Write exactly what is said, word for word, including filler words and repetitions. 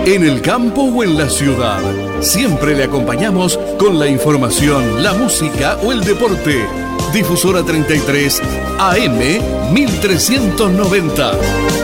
En el campo o en la ciudad, siempre le acompañamos con la información, la música o el deporte. Difusora treinta y tres A M mil trescientos noventa.